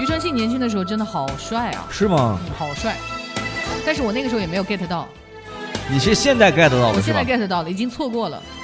庾澄庆年轻的时候真的好帅啊！ 是吗？ 好帅。但是我那个时候也没有 get 到。 你是现在 get 到了是吧？ 我现在 get 到了，已经错过了。